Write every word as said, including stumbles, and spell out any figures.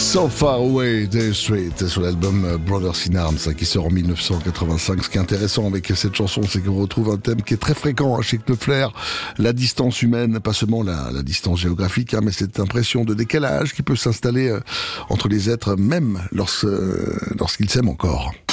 So Far Away, Dire Straits, sur l'album Brothers in Arms, qui sort en dix-neuf cent quatre-vingt-cinq. Ce qui est intéressant avec cette chanson, c'est qu'on retrouve un thème qui est très fréquent chez Knopfler, la distance humaine, pas seulement la, la distance géographique, hein, mais cette impression de décalage qui peut s'installer entre les êtres, même lorsque, lorsqu'ils s'aiment encore.